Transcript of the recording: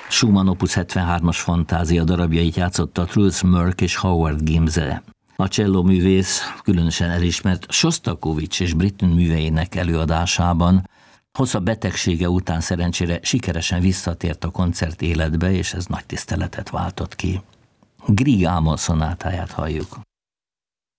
Schumann Opus 73-as fantázia darabjait játszotta Truls Mörk és Howard Gimse. A csellóművész különösen elismert Sostakovich és Britten műveinek előadásában hosszabb betegsége után szerencsére sikeresen visszatért a koncert életbe, és ez nagy tiszteletet váltott ki. Grieg Ámol szonátáját halljuk.